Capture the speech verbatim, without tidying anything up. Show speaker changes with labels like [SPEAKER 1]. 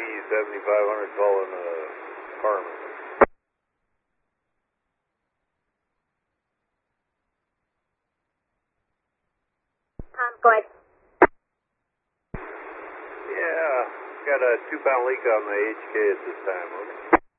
[SPEAKER 1] seventy-five hundred calling uh, Carmen.
[SPEAKER 2] Um, go ahead.
[SPEAKER 1] Yeah, got a two-pound leak on the H K at this time. Okay.